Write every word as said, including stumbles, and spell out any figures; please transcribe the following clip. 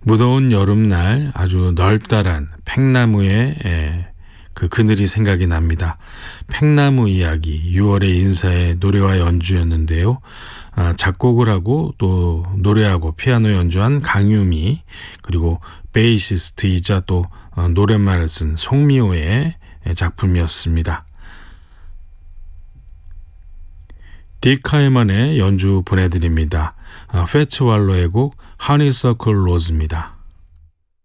무더운 여름날 아주 넓다란 팽나무의 에, 그 그늘이 생각이 납니다. 팽나무 이야기, 유월의 인사의 노래와 연주였는데요. 아, 작곡을 하고 또 노래하고 피아노 연주한 강유미, 그리고 베이시스트이자 또 어, 노랫말을 쓴 송미호의 작품이었습니다. 딕 카이먼의 연주 보내드립니다. 아, 페츠왈로의 곡 Honeysuckle Rose입니다.